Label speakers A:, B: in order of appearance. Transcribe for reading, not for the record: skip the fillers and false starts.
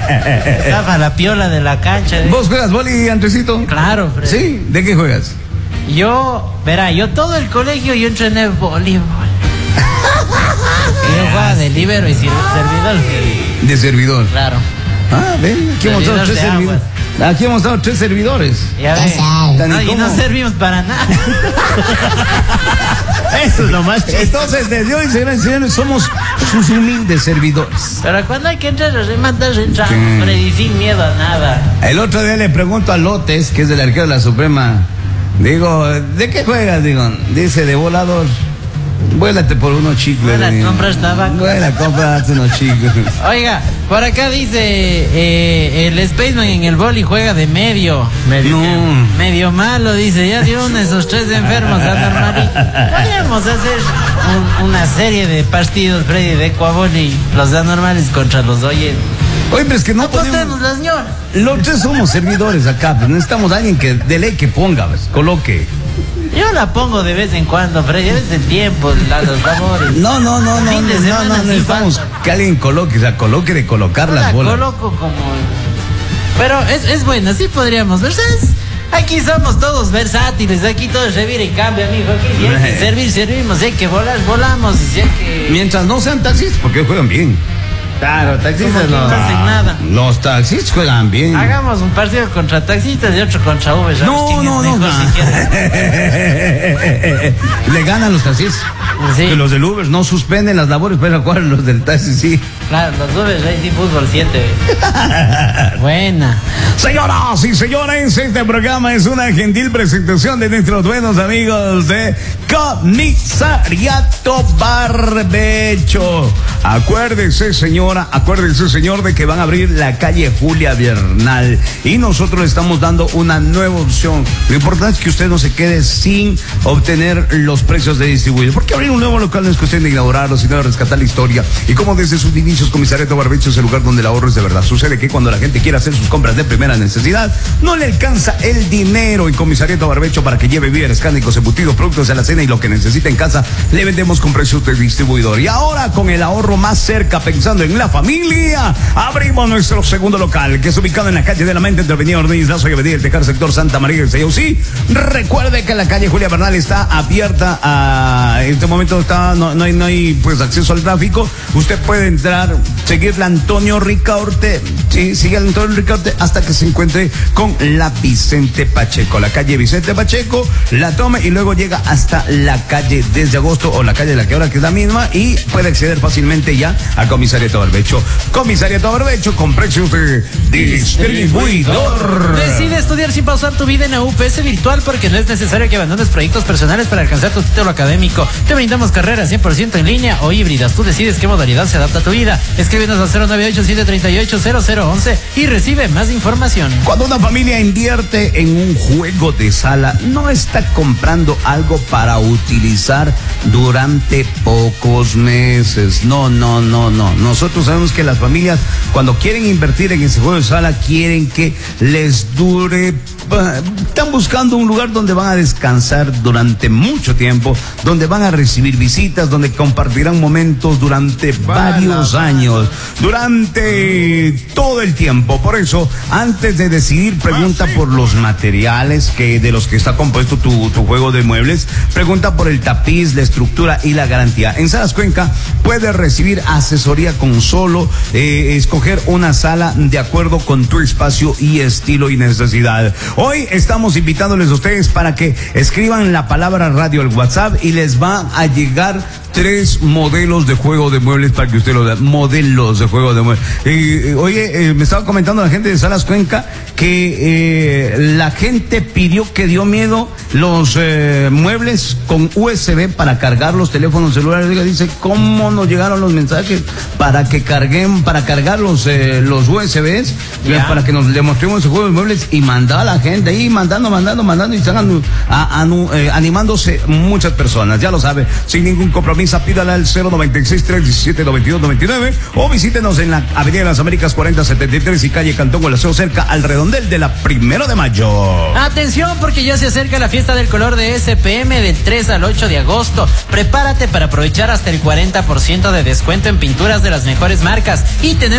A: Estaba la piola de la cancha.
B: ¿Vos juegas vóley, Andresito?
A: Claro, Freddy.
B: ¿Sí? ¿De qué juegas?
A: Yo todo el colegio yo entrené voleibol. Yo jugaba de líbero y servidor.
B: De servidor.
A: Claro.
B: Ah, ven, aquí hemos dado 3 servidores. Aquí hemos dado 3 servidores.
A: Ya ves. No, y no servimos para nada.
B: Eso es lo más chido. Entonces, desde hoy, señores y señores, somos sus humildes servidores.
A: Pero cuando hay que entrar a rematar, entramos, Freddy, sin miedo a nada.
B: El otro día le pregunto a Lotes, que es el arquero de la Suprema, digo, ¿de qué juegas? Digo, dice, de volador. Vuélate por unos chicos.
A: Vuela, compras tabaco.
B: Vuela, cómprate unos chicos.
A: Oiga, por acá dice, el Spaceman en el boli juega de medio. Medio malo, dice, ya dio uno de esos 3 enfermos anormalitos. Podríamos hacer una serie de partidos, Freddy, de Ecuaboli, los anormales contra los oyes.
B: Oye, pero es que no podemos.
A: La señora.
B: Los 3 somos servidores acá, pero necesitamos a alguien que de ley que ponga, ¿ves? Coloque.
A: Yo la pongo de vez en cuando, Freddy, a veces el tiempo, los favores.
B: No, necesitamos que alguien coloque, o sea, coloque de colocar las bolas.
A: Coloco como... Pero es bueno, sí podríamos, ¿verdad? Aquí somos todos versátiles, aquí todos revira y cambia, amigo. Aquí si hay que servimos, si hay que volar, volamos, si hay que...
B: Mientras no sean taxistas, porque juegan bien.
C: Claro, taxistas no
A: hacen nada.
B: Los taxistas juegan bien.
A: Hagamos un partido contra taxistas y otro contra Uber.
B: No. Le ganan los taxistas.
A: Sí.
B: Que los del Uber no suspenden las labores para jugar, los del taxi sí.
A: Claro, los Uber sí fútbol 7. Buena.
B: Señoras y señores, este programa es una gentil presentación de nuestros buenos amigos de Comisariato Barbecho. Acuérdese, señor, de que van a abrir la calle Julia Bernal y nosotros le estamos dando una nueva opción. Lo importante es que usted no se quede sin obtener los precios de distribuidor, porque abrir un nuevo local no es cuestión de inaugurarlo, sino de rescatar la historia. Y como desde sus inicios, Comisariato Barbecho es el lugar donde el ahorro es de verdad. Sucede que cuando la gente quiere hacer sus compras de primera necesidad, no le alcanza el dinero en Comisariato Barbecho para que lleve víveres, cárnicos, embutidos, productos de la cena y lo que necesita en casa, le vendemos con precios de distribuidor. Y ahora, con el ahorro más cerca, pensando en la familia, abrimos nuestro segundo local, que es ubicado en la calle de la Mente, entre Avenida Ordóñez Lazo y Avenida El Tejar, sector Santa María del Sayosí. Recuerde que la calle Julia Bernal está abierta en este momento no hay pues acceso al tráfico. Usted puede entrar, seguirle a Antonio Ricaurte, sí, sigue a Antonio Ricaurte hasta que se encuentre con la Vicente Pacheco, la calle Vicente Pacheco, la tome y luego llega hasta la calle Desde Agosto o la calle de la Quebra, que es la misma, y puede acceder fácilmente ya a Comisariato Barbecho. Comisariato Barbecho con precios de distribuidor.
A: Decide estudiar sin pausar tu vida en la UPS virtual, porque no es necesario que abandones proyectos personales para alcanzar tu título académico. Te brindamos carreras 100% en línea o híbridas. Tú decides qué modalidad se adapta a tu vida. Escríbenos al 098-738-0011 y recibe más información.
B: Cuando una familia invierte en un juego de sala, no está comprando algo para utilizar durante pocos meses. No. Nosotros sabemos que las familias, cuando quieren invertir en ese juego de sala, quieren que les dure. Están buscando un lugar donde van a descansar durante mucho tiempo, donde van a recibir visitas, donde compartirán momentos durante varios años, durante todo el tiempo. Por eso, antes de decidir, pregunta por los materiales de los que está compuesto tu juego de muebles. Pregunta por el tapiz, la estructura y la garantía. En Salas Cuenca puedes recibir asesoría con solo escoger una sala de acuerdo con tu espacio y estilo y necesidad. Hoy estamos invitándoles a ustedes para que escriban la palabra radio al WhatsApp y les va a llegar 3 modelos de juego de muebles para que usted lo vea. Modelos de juego de muebles. Oye, me estaba comentando la gente de Salas Cuenca que la gente pidió, que dio miedo los muebles con USB para cargar los teléfonos celulares. Dice, ¿cómo nos llegaron los mensajes para cargar los USBs? Para que nos le mostremos el juego de muebles, y mandaba la gente ahí mandando y están animándose muchas personas. Ya lo sabe, sin ningún compromiso, pídala al 096-317-9299 o visítenos en la Avenida de las Américas 4073 y calle Cantón Gualaceo, cerca al redondel de la 1 de mayo.
A: Atención, porque ya se acerca la fiesta del color de SPM del 3 al 8 de agosto. Prepárate para aprovechar hasta el 40% de descuento en pinturas de las mejores marcas y tenemos